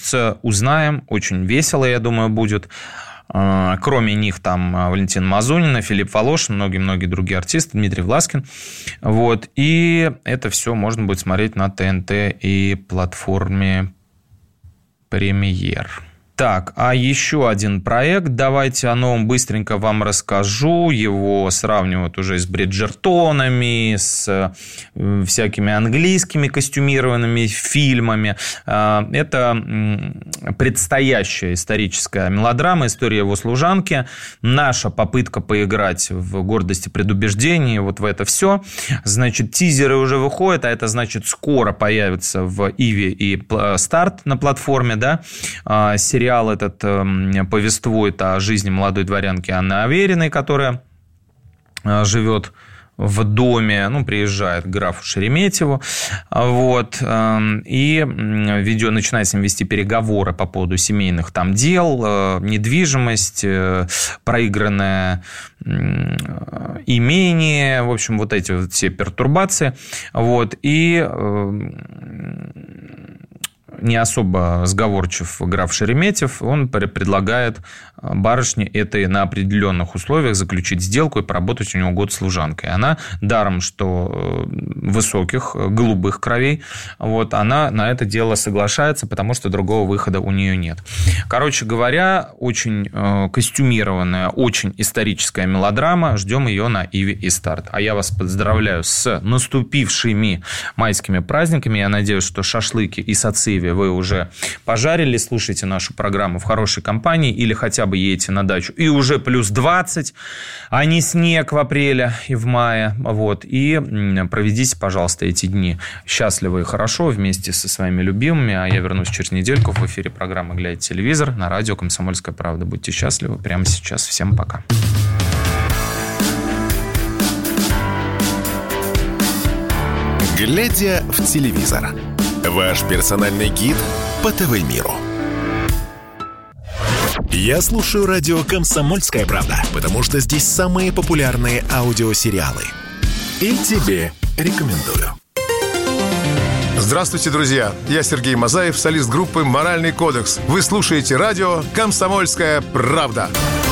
получится, узнаем. Очень весело, я думаю, будет. Кроме них там Валентина Мазунина, Филипп Волошин, многие-многие другие артисты, Дмитрий Власкин. Вот. И это все можно будет смотреть на ТНТ и платформе «Премьер». Так, а еще один проект, давайте о новом быстренько вам расскажу. Его сравнивают уже с Бриджертонами, с всякими английскими костюмированными фильмами. Это предстоящая историческая мелодрама «История его служанки». Наша попытка поиграть в «Гордость и предубеждение», вот в это все. Значит, тизеры уже выходят, а это значит, скоро появится в Иви и Старт на платформе, да, сериал этот повествует о жизни молодой дворянки Анны Авериной, которая живет в доме, приезжает к графу Шереметьеву, вот, и начинает с ним вести переговоры по поводу семейных там дел, недвижимость, проигранное имение, в общем, вот эти вот все пертурбации, вот, и не особо сговорчив граф Шереметьев, он предлагает барышне этой на определенных условиях заключить сделку и поработать у него год служанкой. Она, даром что высоких, голубых кровей, вот, она на это дело соглашается, потому что другого выхода у нее нет. Короче говоря, очень костюмированная, очень историческая мелодрама. Ждем ее на Иви и Старт. А я вас поздравляю с наступившими майскими праздниками. Я надеюсь, что шашлыки и сациви вы уже пожарили, слушайте нашу программу в хорошей компании или хотя бы едете на дачу. И уже плюс 20, а не снег в апреле и в мае. Вот. И проведите, пожалуйста, эти дни счастливо и хорошо вместе со своими любимыми. А я вернусь через недельку в эфире программы «Глядя телевизор» на радио «Комсомольская правда». Будьте счастливы прямо сейчас. Всем пока. «Глядя в телевизор» – ваш персональный гид по ТВ-миру. Я слушаю радио «Комсомольская правда», потому что здесь самые популярные аудиосериалы. И тебе рекомендую. Здравствуйте, друзья! Я Сергей Мазаев, солист группы «Моральный кодекс». Вы слушаете радио «Комсомольская правда».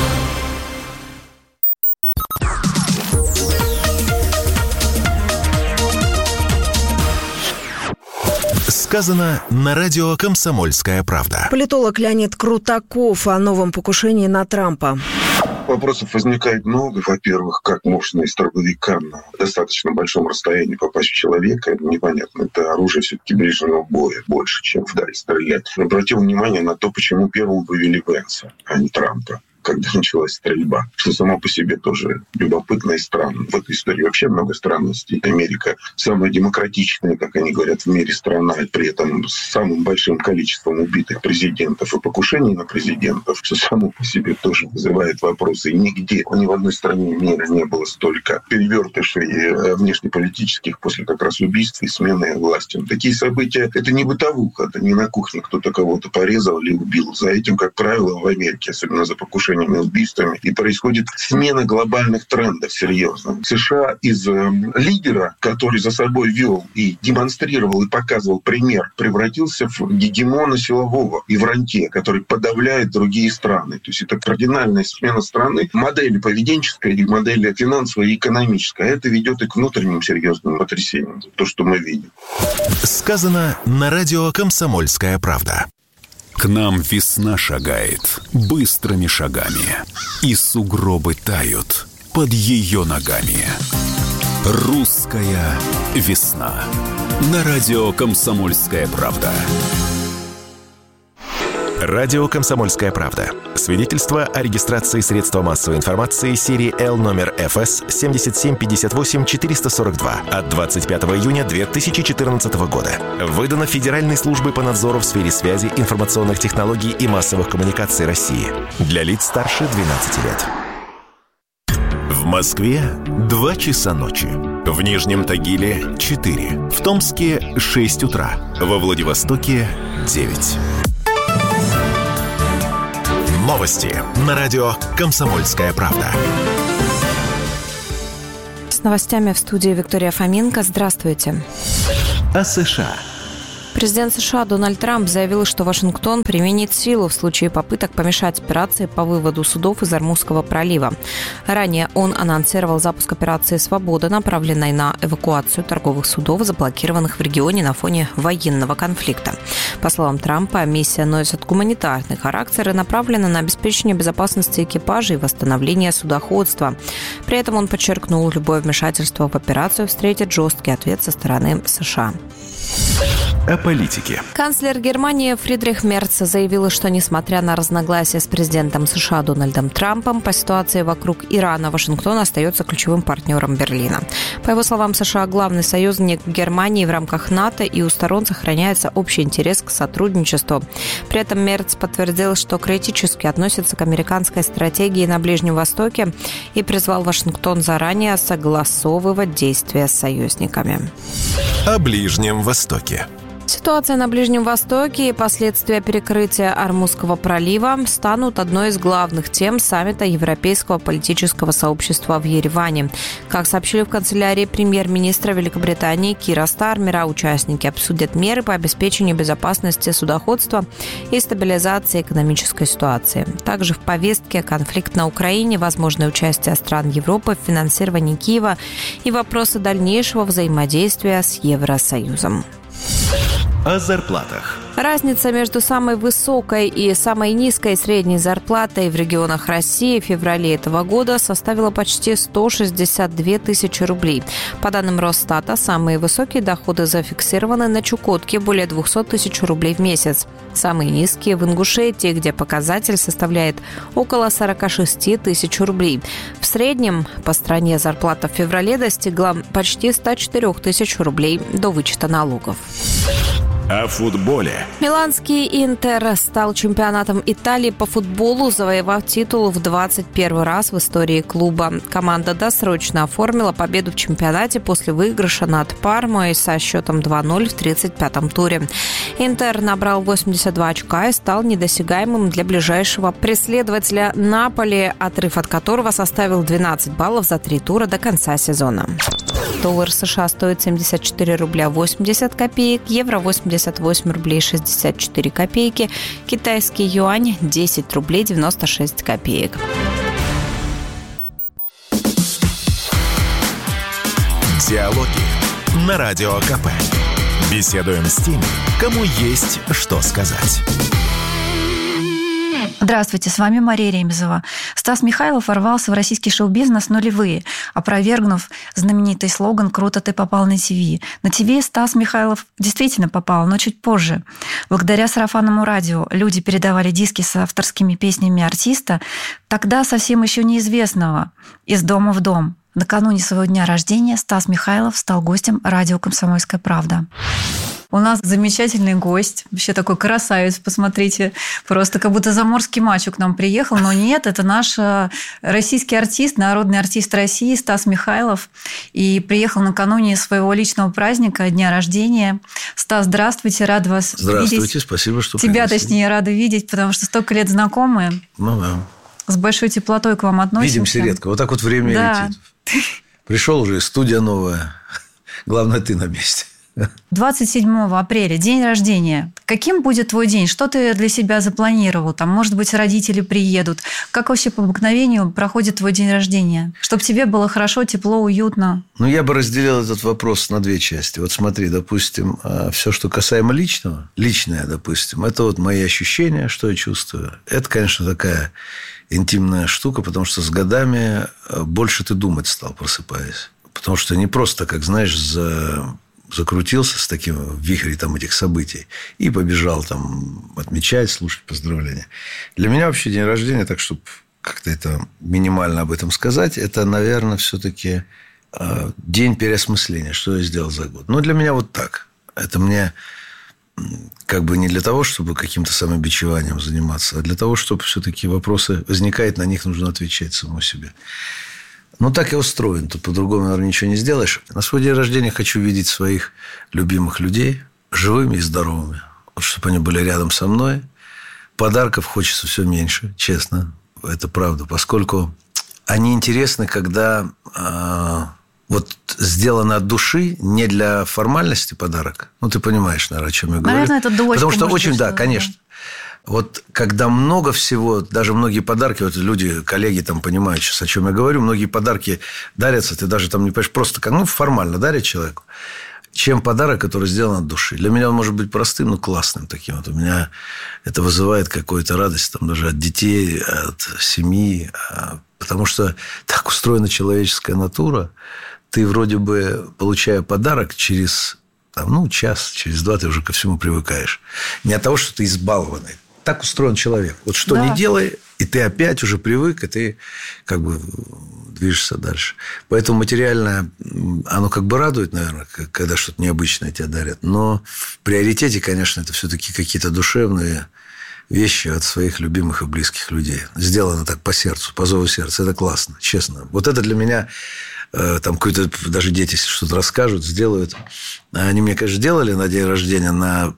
Сказано на радио «Комсомольская правда». Политолог Леонид Крутаков о новом покушении на Трампа. Вопросов возникает много. Во-первых, как можно из дробовика на достаточно большом расстоянии попасть в человека? Это непонятно. Это оружие все-таки ближнего боя больше, чем вдаль стрелять. Обратил внимание на то, почему первым вывели Венса, а не Трампа, когда началась стрельба, что само по себе тоже любопытно и странно. В этой истории вообще много странностей. Америка самая демократичная, как они говорят, в мире страна, и при этом с самым большим количеством убитых президентов и покушений на президентов, что само по себе тоже вызывает вопросы. И нигде, ни в одной стране мира не было столько перевертышей внешнеполитических после как раз убийств и смены власти. Такие события — это не бытовуха, это не на кухне кто-то кого-то порезал или убил. За этим, как правило, в Америке, особенно за покушение убийствами, и происходит смена глобальных трендов серьезно. США из лидера, который за собой вел и демонстрировал и показывал пример, превратился в гегемона силового и в рантье, который подавляет другие страны. То есть это кардинальная смена страны, модели поведенческой и модели финансовой и экономической. А это ведет и к внутренним серьезным потрясениям. То, что мы видим. Сказано на радио «Комсомольская правда». К нам весна шагает быстрыми шагами, и сугробы тают под ее ногами. Русская весна. На радио «Комсомольская правда». Радио «Комсомольская правда». Свидетельство о регистрации средства массовой информации серии Л номер ФС 7758-442 от 25 июня 2014 года. Выдано Федеральной службой по надзору в сфере связи, информационных технологий и массовых коммуникаций России. Для лиц старше 12 лет. В Москве 2 часа ночи. В Нижнем Тагиле 4. В Томске 6 утра. Во Владивостоке 9. Новости на радио «Комсомольская правда». С новостями в студии Виктория Фоменко. Здравствуйте. О США. Президент США Дональд Трамп заявил, что Вашингтон применит силу в случае попыток помешать операции по выводу судов из Ормузского пролива. Ранее он анонсировал запуск операции «Свобода», направленной на эвакуацию торговых судов, заблокированных в регионе на фоне военного конфликта. По словам Трампа, миссия носит гуманитарный характер и направлена на обеспечение безопасности экипажа и восстановление судоходства. При этом он подчеркнул, любое вмешательство в операцию встретит жесткий ответ со стороны США. О политике. Канцлер Германии Фридрих Мерц заявил, что, несмотря на разногласия с президентом США Дональдом Трампом, по ситуации вокруг Ирана Вашингтон остается ключевым партнером Берлина. По его словам, США главный союзник Германии в рамках НАТО, и у сторон сохраняется общий интерес к сотрудничеству. При этом Мерц подтвердил, что критически относится к американской стратегии на Ближнем Востоке и призвал Вашингтон заранее согласовывать действия с союзниками. О Ближнем Востоке. Ситуация на Ближнем Востоке и последствия перекрытия Ормузского пролива станут одной из главных тем саммита Европейского политического сообщества в Ереване. Как сообщили в канцелярии премьер-министра Великобритании Кира Стармера, участники обсудят меры по обеспечению безопасности судоходства и стабилизации экономической ситуации. Также в повестке конфликт на Украине, возможное участие стран Европы в финансировании Киева и вопросы дальнейшего взаимодействия с Евросоюзом. О зарплатах. Разница между самой высокой и самой низкой средней зарплатой в регионах России в феврале этого года составила почти 162 тысячи рублей. По данным Росстата, самые высокие доходы зафиксированы на Чукотке – более 200 тысяч рублей в месяц. Самые низкие – в Ингушетии, где показатель составляет около 46 тысяч рублей. В среднем по стране зарплата в феврале достигла почти 104 тысяч рублей до вычета налогов. О футболе. Миланский «Интер» стал чемпионатом Италии по футболу, завоевав титул в 21 раз в истории клуба. Команда досрочно оформила победу в чемпионате после выигрыша над Пармой со счетом 2-0 в 35-м туре. «Интер» набрал 82 очка и стал недосягаемым для ближайшего преследователя Наполи, отрыв от которого составил 12 баллов за 3 тура до конца сезона. Доллар США стоит 74 рубля 80 копеек, евро 88 рублей 64 копейки, китайский юань 10 рублей 96 копеек. Диалоги на Радио КП. Беседуем с теми, кому есть что сказать. Здравствуйте, с вами Мария Ремезова. Стас Михайлов ворвался в российский шоу-бизнес нулевые, опровергнув знаменитый слоган «Круто ты попал на ТВ». На ТВ Стас Михайлов действительно попал, но чуть позже. Благодаря сарафанному радио люди передавали диски с авторскими песнями артиста, тогда совсем еще неизвестного, из дома в дом. Накануне своего дня рождения Стас Михайлов стал гостем радио «Комсомольская правда». У нас замечательный гость, вообще такой красавец, посмотрите, просто как будто заморский мачо к нам приехал, но нет, это наш российский артист, народный артист России Стас Михайлов, и приехал накануне своего личного праздника, дня рождения. Стас, здравствуйте, рад вас видеть. Здравствуйте, спасибо, что Тебя, пригласили. точнее, рада видеть, потому что столько лет знакомы. Ну да. С большой теплотой к вам относимся. Видимся редко, вот так вот время летит. Пришел уже, студия новая, главное, ты на месте. 27 апреля, день рождения. Каким будет твой день? Что ты для себя запланировал? Там, может быть, родители приедут. Как вообще по обыкновению проходит твой день рождения? Чтобы тебе было хорошо, тепло, уютно. Ну, я бы разделил этот вопрос на две части. Вот смотри, допустим, все, что касаемо личного, личное, допустим, это вот мои ощущения, что я чувствую. Это, конечно, такая интимная штука, потому что с годами больше ты думать стал, просыпаясь. Потому что не просто, как знаешь, закрутился с таким в вихре там, этих событий и побежал там отмечать, слушать поздравления. Для меня вообще день рождения, так чтобы как-то это минимально об этом сказать, это, наверное, все-таки день переосмысления, что я сделал за год. Но для меня вот так. Это мне как бы не для того, чтобы каким-то самобичеванием заниматься, а для того, чтобы все-таки вопросы возникают, на них нужно отвечать самому себе. Ну, так я устроен. Тут по-другому, наверное, ничего не сделаешь. На свой день рождения хочу видеть своих любимых людей живыми и здоровыми. Вот, чтобы они были рядом со мной. Подарков хочется все меньше, честно. Это правда. Поскольку они интересны, когда вот сделано от души, не для формальности подарок. Ну, ты понимаешь, наверное, о чем я говорю. Наверное, это дочка. Потому что очень, быть, да, конечно. Вот когда много всего, даже многие подарки, вот люди, коллеги там понимают сейчас, о чем я говорю, многие подарки дарятся, ты даже там не понимаешь, просто как, формально дарят человеку, чем подарок, который сделан от души. Для меня он может быть простым, но классным таким. Вот у меня это вызывает какую-то радость там, даже от детей, от семьи, потому что так устроена человеческая натура. Ты вроде бы, получая подарок, через час, через два ты уже ко всему привыкаешь. Не от того, что ты избалованный. Так устроен человек. Вот что не делай, и ты опять уже привык, и ты как бы движешься дальше. Поэтому материальное, оно как бы радует, наверное, когда что-то необычное тебе дарят. Но в приоритете, конечно, это все-таки какие-то душевные вещи от своих любимых и близких людей. Сделано так по сердцу, по зову сердца. Это классно, честно. Вот это для меня... Там какой-то, даже дети, если что-то расскажут, сделают. Они мне, конечно, делали на день рождения на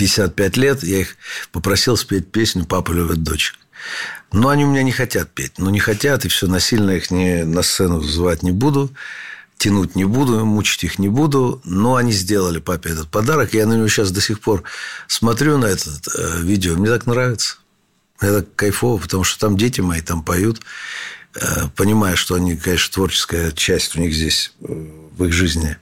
55 лет. Я их попросил спеть песню «Папа любит дочек». Но они у меня не хотят петь. Не хотят, и все, насильно их на сцену звать не буду, тянуть не буду, мучить их не буду. Но они сделали папе этот подарок. Я на него сейчас до сих пор смотрю на это видео. Мне так нравится. Мне так кайфово, потому что там дети мои там поют. Понимая, что они, конечно, творческая часть у них здесь в их жизни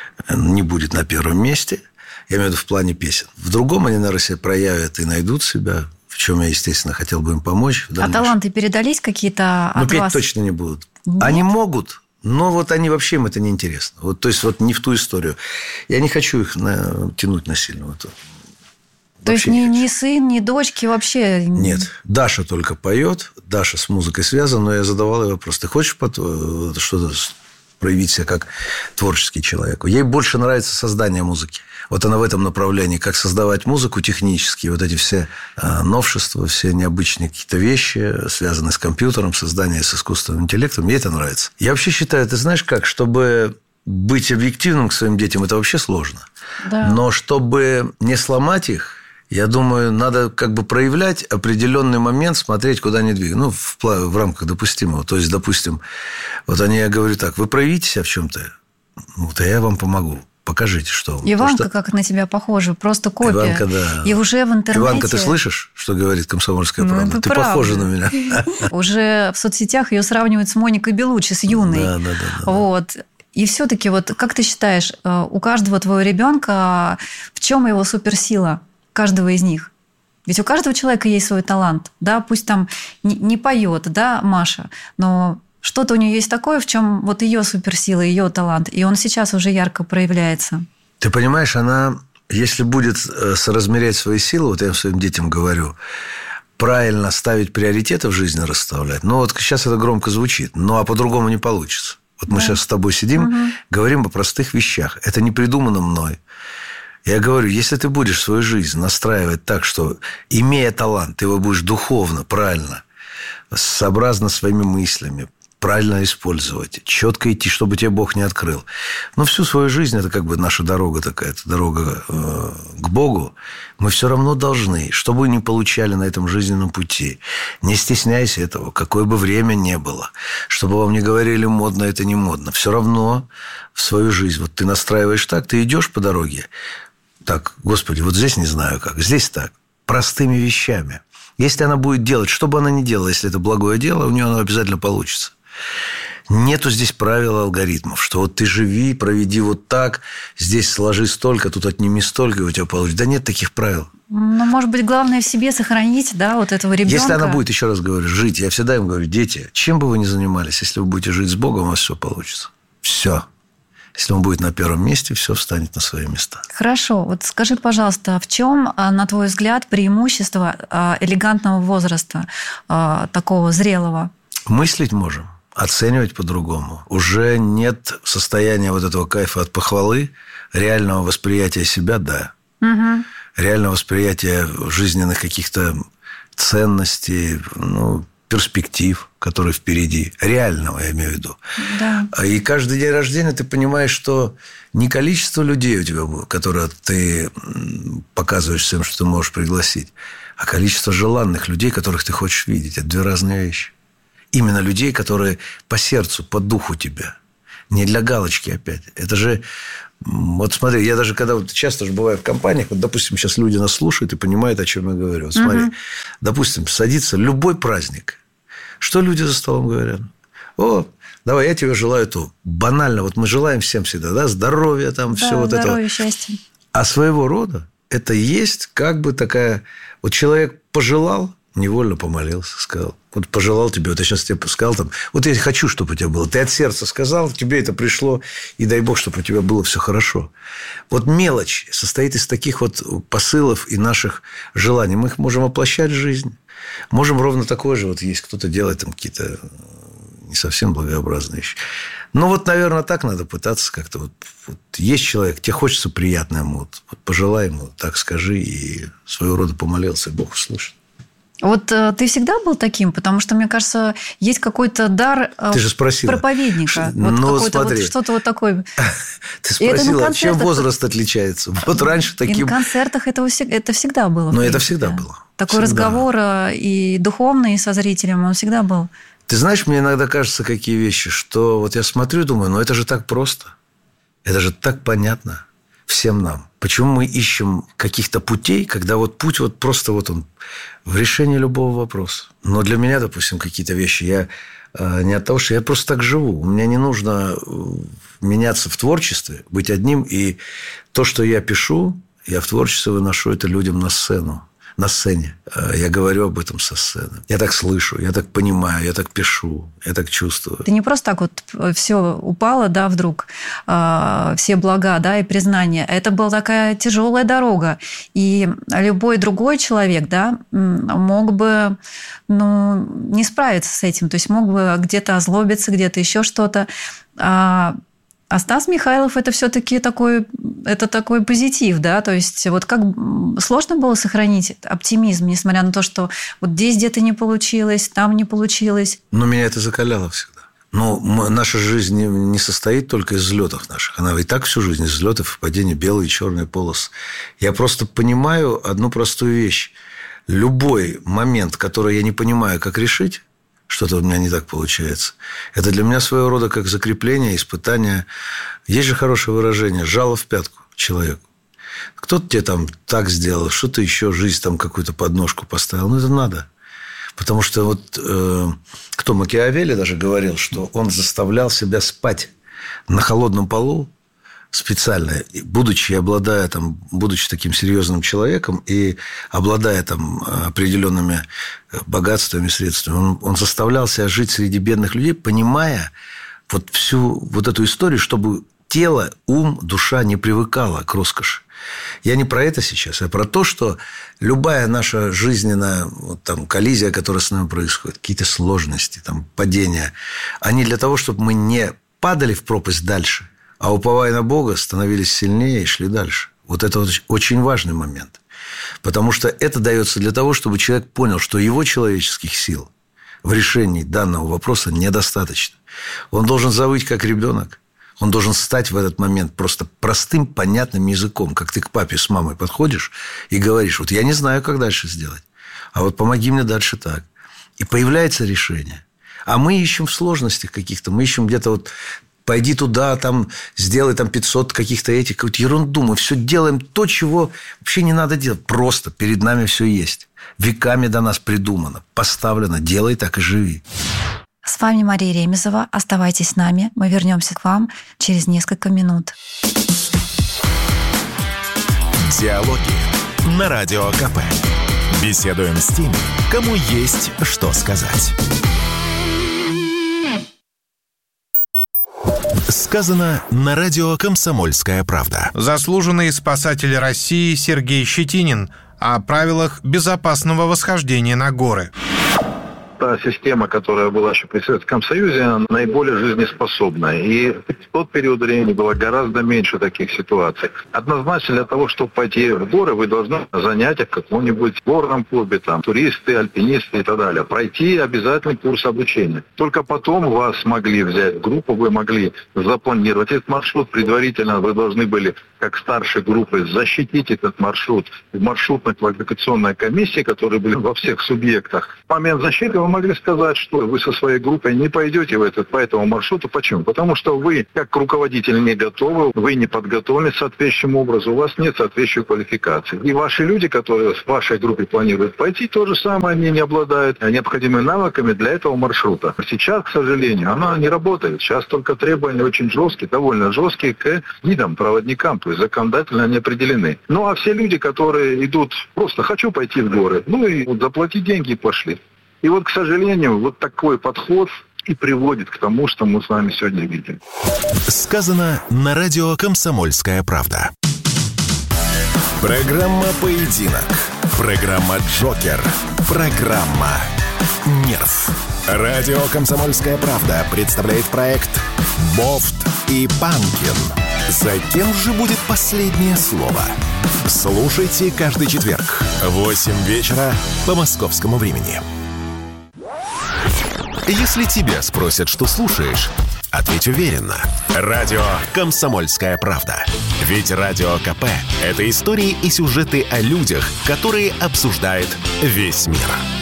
не будет на первом месте. Я имею в виду в плане песен. В другом они, наверное, себя проявят и найдут себя, в чем я, естественно, хотел бы им помочь. А таланты передались какие-то от петь вас? Точно не будут. Нет? Они могут, но вот они вообще, им это неинтересно. Вот, то есть, вот не в ту историю. Я не хочу их тянуть насильно в эту. То есть ни сын, ни дочки вообще... Нет. Даша только поет. Даша с музыкой связана. Но я задавал ей вопрос. Ты хочешь что-то проявить себя как творческий человек? Ей больше нравится создание музыки. Вот она в этом направлении. Как создавать музыку технически. Вот эти все новшества, все необычные какие-то вещи, связанные с компьютером, создание с искусственным интеллектом. Ей это нравится. Я вообще считаю, ты знаешь как, чтобы... быть объективным к своим детям, это вообще сложно. Да. Но чтобы не сломать их, я думаю, надо как бы проявлять определенный момент, смотреть, куда они двигаются. В рамках допустимого. То есть, допустим, вот я говорю так, вы проявите себя в чем-то, то я вам помогу. Покажите, что... Иванка как на тебя похожа, просто копия. Иванка, да. И уже в интернете... Иванка, ты слышишь, что говорит «Комсомольская правда»? Ты правда. похожа на меня. Уже в соцсетях ее сравнивают с Моникой Белуччи, с юной. Да. Вот. И все-таки, вот как ты считаешь, у каждого твоего ребенка в чем его суперсила? Каждого из них. Ведь у каждого человека есть свой талант. Да, пусть там не поет, да, Маша, но что-то у нее есть такое, в чем вот ее суперсила, ее талант. И он сейчас уже ярко проявляется. Ты понимаешь, она, если будет соразмерять свои силы, вот я своим детям говорю, правильно ставить приоритеты в жизни, расставлять. Вот сейчас это громко звучит, а по-другому не получится. Вот мы сейчас с тобой сидим, говорим о простых вещах. Это не придумано мной. Я говорю, если ты будешь свою жизнь настраивать так, что, имея талант, ты его будешь духовно, правильно, сообразно своими мыслями, правильно использовать, четко идти, чтобы тебе Бог не открыл. Всю свою жизнь, это как бы наша дорога такая, это дорога к Богу, мы все равно должны, что бы ни получали на этом жизненном пути, не стесняйся этого, какое бы время ни было, чтобы вам не говорили, модно это не модно, все равно в свою жизнь, вот ты настраиваешь так, ты идешь по дороге, так, Господи, вот здесь не знаю как, здесь так, простыми вещами. Если она будет делать, что бы она ни делала, если это благое дело, у нее оно обязательно получится. Нету здесь правил, алгоритмов, что вот ты живи, проведи вот так, здесь сложи столько, тут отними столько, и у тебя получится. Да нет таких правил. Может быть, главное в себе сохранить, да, вот этого ребенка. Если она будет, еще раз говорю, жить, я всегда им говорю, дети, чем бы вы ни занимались, если вы будете жить с Богом, у вас все получится. Все. Если он будет на первом месте, все встанет на свои места. Хорошо. Вот скажи, пожалуйста, в чем, на твой взгляд, преимущество элегантного возраста, такого зрелого? Мыслить можем, оценивать по-другому. Уже нет состояния вот этого кайфа от похвалы, реального восприятия себя, да. Угу. Реального восприятия жизненных каких-то ценностей, перспектив, которые впереди. Реального, я имею в виду. Да. И каждый день рождения ты понимаешь, что не количество людей у тебя будет, которые ты показываешь всем, что ты можешь пригласить, а количество желанных людей, которых ты хочешь видеть. Это две разные вещи. Именно людей, которые по сердцу, по духу тебя. Не для галочки опять. Это же... Вот смотри, я даже когда часто же бываю в компаниях, вот, допустим, сейчас люди нас слушают и понимают, о чем я говорю. Вот смотри, допустим, садится любой праздник. Что люди за столом говорят? О, давай, я тебе желаю то. Банально, вот мы желаем всем всегда, да, здоровья, там, все вот это. Здоровья, счастья. А своего рода это есть как бы такая... Вот человек пожелал, невольно помолился, сказал. Вот пожелал тебе, вот я сейчас тебе сказал, там, вот я хочу, чтобы у тебя было. Ты от сердца сказал, тебе это пришло, и дай Бог, чтобы у тебя было все хорошо. Вот мелочь состоит из таких вот посылов и наших желаний. Мы их можем воплощать в жизнь. Можем ровно такое же, вот есть кто-то делает там какие-то не совсем благообразные вещи. Ну, вот, наверное, так надо пытаться как-то. Вот есть человек, тебе хочется приятно ему, вот пожелай ему, так скажи, и своего рода помолился, и Бог услышит. Вот ты всегда был таким? Потому что, мне кажется, есть какой-то дар ты же спросила. Проповедника. Ну, смотри. Вот что-то вот такое. Ты спросила, чем возраст отличается? Вот раньше таким... И на концертах это всегда было. Ну, это всегда было. Такой разговор и духовный со зрителем, он всегда был. Ты знаешь, мне иногда кажется, какие вещи, что вот я смотрю и думаю, ну, это же так просто. Это же так понятно всем нам. Почему мы ищем каких-то путей, когда вот путь вот просто вот он в решении любого вопроса. Но для меня, допустим, какие-то вещи, я не от того, что я просто так живу. У меня не нужно меняться в творчестве, быть одним. И то, что я пишу, я в творчестве выношу это людям на сцену. На сцене. Я говорю об этом со сцены. Я так слышу, я так понимаю, я так пишу, я так чувствую. Ты не просто так вот все упало, да, вдруг, все блага, да, и признания. Это была такая тяжелая дорога. И любой другой человек, да, мог бы, не справиться с этим. То есть мог бы где-то озлобиться, где-то еще что-то. А Стас Михайлов – это все-таки такой позитив, да, то есть вот как сложно было сохранить оптимизм, несмотря на то, что вот здесь где-то не получилось, там не получилось. Но меня это закаляло всегда. Но наша жизнь не состоит только из взлетов наших. Она и так всю жизнь из взлетов и падений, белые и черные полосы. Я просто понимаю одну простую вещь. Любой момент, который я не понимаю, как решить, что-то у меня не так получается. Это для меня своего рода как закрепление, испытание. Есть же хорошее выражение: жало в пятку человеку. Кто-то тебе там так сделал, что-то еще, жизнь там какую-то подножку поставил. Ну, это надо. Потому что вот кто Макиавелли даже говорил, что он заставлял себя спать на холодном полу специально, будучи таким серьезным человеком и обладая там определенными богатствами, средствами, он заставлял себя жить среди бедных людей, понимая вот всю вот эту историю, чтобы тело, ум, душа не привыкала к роскоши. Я не про это сейчас, а про то, что любая наша жизненная коллизия, которая с нами происходит, какие-то сложности, падения, они для того, чтобы мы не падали в пропасть дальше, а уповая на Бога, становились сильнее и шли дальше. Вот это очень важный момент. Потому что это дается для того, чтобы человек понял, что его человеческих сил в решении данного вопроса недостаточно. Он должен завыть, как ребенок. Он должен стать в этот момент просто простым, понятным языком. Как ты к папе с мамой подходишь и говоришь: вот я не знаю, как дальше сделать, а вот помоги мне дальше так. И появляется решение. А мы ищем в сложностях каких-то. Мы ищем где-то пойди туда, сделай 500 каких-то какую-то ерунду. Мы все делаем то, чего вообще не надо делать. Просто перед нами все есть. Веками до нас придумано, поставлено. Делай так и живи. С вами Мария Ремезова. Оставайтесь с нами. Мы вернемся к вам через несколько минут. Диалоги на Радио КП. Беседуем с теми, кому есть что сказать. Сказано на радио «Комсомольская правда». Заслуженный спасатель России Сергей Щетинин о правилах безопасного восхождения на горы. Та система, которая была еще при Советском Союзе, она наиболее жизнеспособна. И в тот период времени было гораздо меньше таких ситуаций. Однозначно для того, чтобы пойти в горы, вы должны занятия в каком-нибудь горном клубе, туристы, альпинисты и так далее. Пройти обязательный курс обучения. Только потом вас могли взять в группу, вы могли запланировать этот маршрут. Предварительно вы должны были, как старшей группы, защитить этот маршрут в маршрутно-квалификационной комиссии, которые были во всех субъектах. В момент защиты вы мы могли сказать, что вы со своей группой не пойдете по этому маршруту. Почему? Потому что вы, как руководитель, не готовы, вы не подготовлены соответствующим образом, у вас нет соответствующей квалификации. И ваши люди, которые в вашей группе планируют пойти, то же самое, они не обладают необходимыми навыками для этого маршрута. Сейчас, к сожалению, она не работает. Сейчас только требования очень жесткие, довольно жесткие к гидам, проводникам, то есть законодательно они определены. Ну, а все люди, которые идут просто «хочу пойти в горы», ну и вот заплатить деньги и пошли. И вот, к сожалению, вот такой подход и приводит к тому, что мы с вами сегодня видим. Сказано на радио «Комсомольская правда». Программа «Поединок». Программа «Джокер». Программа «Нерв». Радио «Комсомольская правда» представляет проект «Бофт и Панкин». За кем же будет последнее слово? Слушайте каждый четверг в 8 вечера по московскому времени. Если тебя спросят, что слушаешь, ответь уверенно. Радио «Комсомольская правда». Ведь Радио КП – это истории и сюжеты о людях, которые обсуждает весь мир.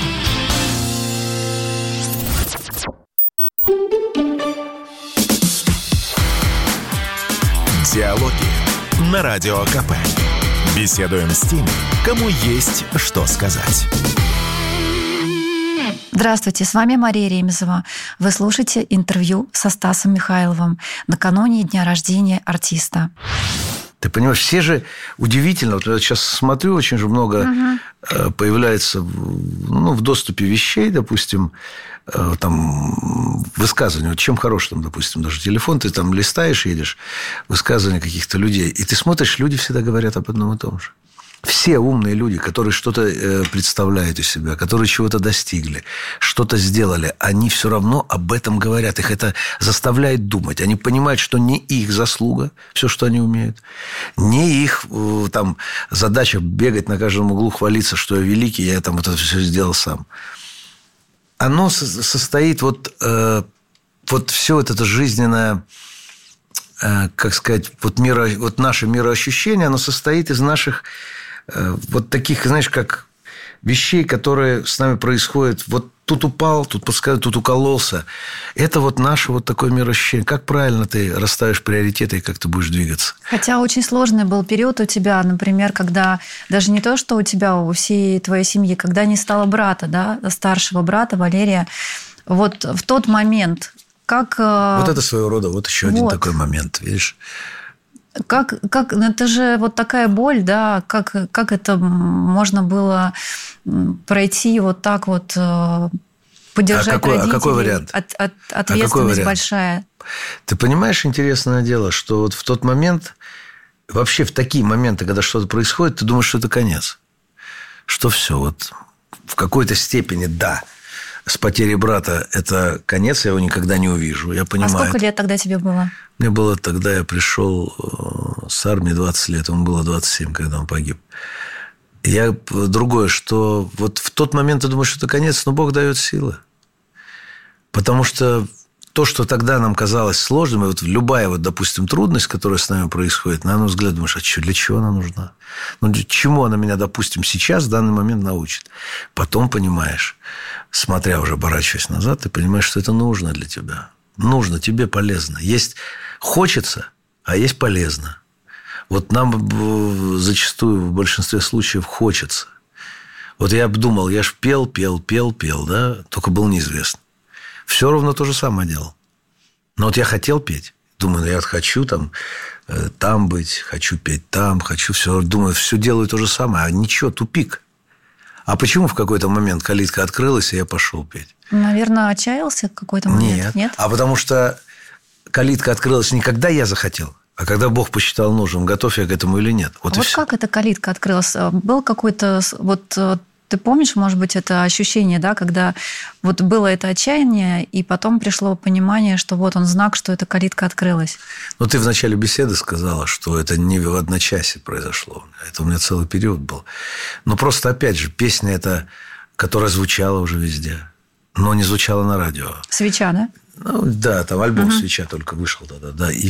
Диалоги на Радио КП. Беседуем с теми, кому есть что сказать. Здравствуйте, с вами Мария Ремезова. Вы слушаете интервью со Стасом Михайловым накануне дня рождения артиста. Ты понимаешь, все же удивительно. Вот я сейчас смотрю, очень же много появляется в доступе вещей, допустим, там высказывания. Вот чем хорош там, допустим, даже телефон, ты там листаешь, едешь, высказывания каких-то людей, и ты смотришь, люди всегда говорят об одном и том же. Все умные люди, которые что-то представляют из себя, которые чего-то достигли, что-то сделали, они все равно об этом говорят. Их это заставляет думать. Они понимают, что не их заслуга, все, что они умеют, не их там задача бегать на каждом углу, хвалиться, что я великий, я там вот это все сделал сам. Оно состоит вот все вот это жизненное, как сказать, вот наше мироощущение, оно состоит из наших вот таких, знаешь, как вещей, которые с нами происходят. Вот тут упал, тут пускай, тут укололся. Это вот наше вот такое мироощущение. Как правильно ты расставишь приоритеты и как ты будешь двигаться? Хотя очень сложный был период у тебя, например, когда даже не то, что у тебя, у всей твоей семьи, когда не стало брата, да, старшего брата Валерия, вот в тот момент, как... Вот это своего рода, вот еще один такой момент, видишь? Как это же вот такая боль, да, как это можно было пройти вот так вот, поддержать родителей? Какой вариант? Ответственность большая. Ты понимаешь, интересное дело, что вот в тот момент, вообще в такие моменты, когда что-то происходит, ты думаешь, что это конец. Что все, вот в какой-то степени, да, с потерей брата это конец, я его никогда не увижу, я понимаю. А сколько лет тогда тебе было? Мне было тогда, я пришел с армии 20 лет, ему было 27, когда он погиб. Другое, что вот в тот момент ты думаешь, что это конец, но Бог дает силы. Потому что то, что тогда нам казалось сложным, и вот любая, вот, допустим, трудность, которая с нами происходит, на наш взгляд, думаешь, для чего она нужна? Ну, чему она меня, допустим, сейчас, в данный момент научит? Потом понимаешь, смотря уже, оборачиваясь назад, ты понимаешь, что это нужно для тебя. Нужно, тебе полезно. Есть хочется, а есть полезно. Вот нам зачастую в большинстве случаев хочется. Вот я думал, я ж пел, да, только был неизвестно. Все равно то же самое делал. Но вот я хотел петь. Думаю, я хочу там быть, хочу петь там, хочу все. Думаю, все делаю то же самое. А ничего, тупик. А почему в какой-то момент калитка открылась, и я пошел петь? Наверное, отчаялся в какой-то момент? Нет. А потому что калитка открылась не когда я захотел, а когда Бог посчитал нужным, готов я к этому или нет. Вот как эта калитка открылась? Был какой-то... Вот ты помнишь, может быть, это ощущение, да, когда вот было это отчаяние, и потом пришло понимание, что вот он знак, что эта калитка открылась? Ну, ты в начале беседы сказала, что это не в одночасье произошло. Это у меня целый период был. Но просто, опять же, песня эта, которая звучала уже везде, но не звучала на радио. «Свеча», да? Ну, да, там альбом «Свеча» только вышел тогда, да. И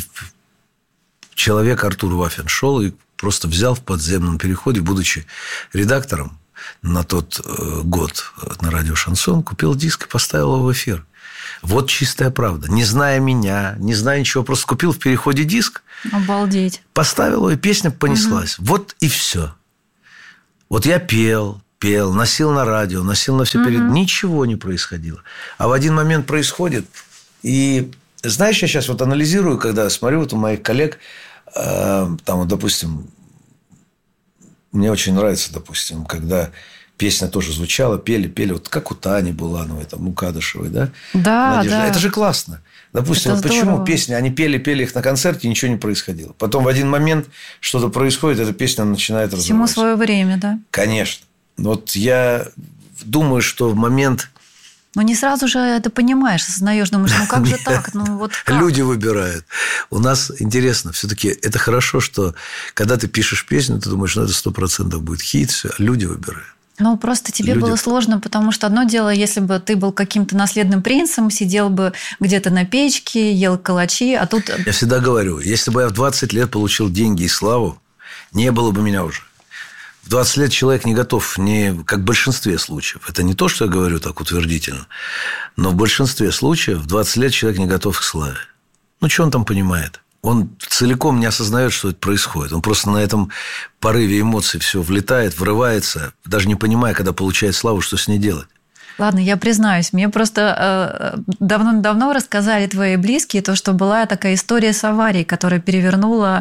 человек, Артур Вафин, шел и просто взял в подземном переходе, будучи редактором, на тот год на радио «Шансон», купил диск и поставил его в эфир. Вот чистая правда. Не зная меня, не зная ничего, просто купил в переходе диск. Обалдеть. Поставил его, и песня понеслась. Вот и все. Вот я пел, носил на радио, носил на все перед. Ничего не происходило. А в один момент происходит. И знаешь, я сейчас вот анализирую, когда смотрю вот у моих коллег, там вот, допустим, мне очень нравится, допустим, когда песня тоже звучала, пели, вот как у Тани Булановой, там, у Кадышевой, да? Да, Надежда. да. Это же классно. Допустим, вот почему песни, они пели их на концерте, ничего не происходило. Потом в один момент что-то происходит, эта песня начинает развиваться. Всему свое время, да? Конечно. Вот я думаю, что в момент... Но не сразу же это понимаешь, осознаешь, думаешь, ну как же так? Ну, вот как? Люди выбирают. У нас интересно, все-таки это хорошо, что когда ты пишешь песню, ты думаешь, ну это 100% будет хит, все, люди выбирают. Ну, просто тебе было сложно, потому что одно дело, если бы ты был каким-то наследным принцем, сидел бы где-то на печке, ел калачи, а тут... Я всегда говорю, если бы я в 20 лет получил деньги и славу, не было бы меня уже. В 20 лет человек не готов, как в большинстве случаев. Это не то, что я говорю так утвердительно, но в большинстве случаев в 20 лет человек не готов к славе. Ну, что он там понимает? Он целиком не осознает, что это происходит. Он просто на этом порыве эмоций все влетает, врывается, даже не понимая, когда получает славу, что с ней делать. Ладно, я признаюсь, мне просто давно рассказали твои близкие, то, что была такая история с аварией, которая перевернула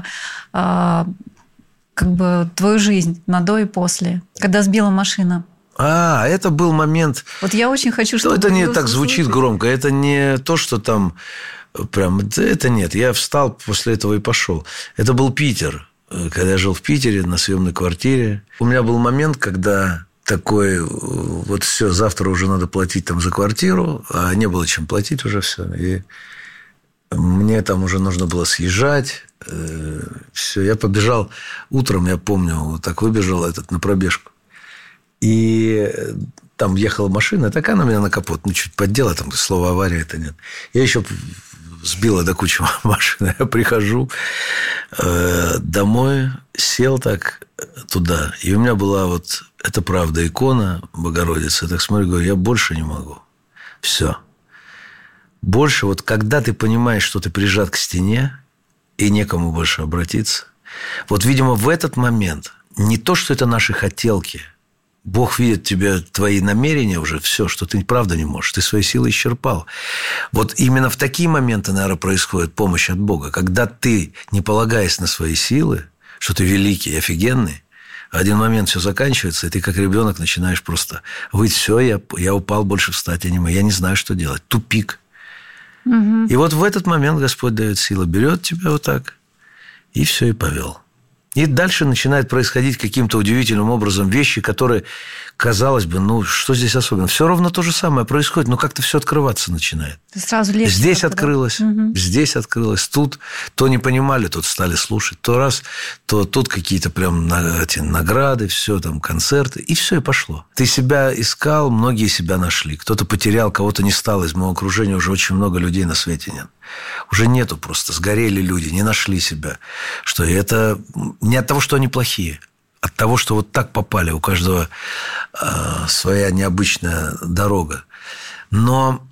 как бы твою жизнь на до и после, когда сбила машина. Это был момент... Вот я очень хочу, чтобы... Это не так звучит громко, это не то, что там... Прям, это нет. Я встал после этого и пошел. Это был Питер. Когда я жил в Питере на съемной квартире. У меня был момент, когда такой... Вот все, завтра уже надо платить там за квартиру. А не было чем платить уже все. И мне там уже нужно было съезжать. Все, я побежал утром, я помню, вот так выбежал на пробежку. И там ехала машина, такая она меня на капот, чуть поддела, там слова авария это нет. Я еще сбила до кучи машины. Я прихожу домой, сел так туда. И у меня была вот, это правда, икона Богородицы. Я так смотрю, говорю, я больше не могу. Все. Больше вот когда ты понимаешь, что ты прижат к стене, и некому больше обратиться. Вот, видимо, в этот момент не то, что это наши хотелки. Бог видит тебя, твои намерения уже, все, что ты правда не можешь. Ты свои силы исчерпал. Вот именно в такие моменты, наверное, происходит помощь от Бога. Когда ты, не полагаясь на свои силы, что ты великий и офигенный, в один момент все заканчивается, и ты как ребенок начинаешь просто выть, все, я упал, больше встать я не могу. Я не знаю, что делать. Тупик. Угу. И вот в этот момент Господь дает силу, берет тебя вот так, и все, и повел. И дальше начинает происходить каким-то удивительным образом вещи, которые, казалось бы, что здесь особенно? Все ровно то же самое происходит, но как-то все открываться начинает. Сразу легче. Здесь открылось, здесь открылось, тут то не понимали, тут стали слушать, то тут какие-то прям эти награды, все там, концерты, и все, и пошло. Ты себя искал, многие себя нашли. Кто-то потерял, кого-то не стало. Из моего окружения уже очень много людей на свете нет. Уже нету просто, сгорели люди, не нашли себя. Что это не от того, что они плохие, от того, что вот так попали. У каждого своя необычная дорога. Но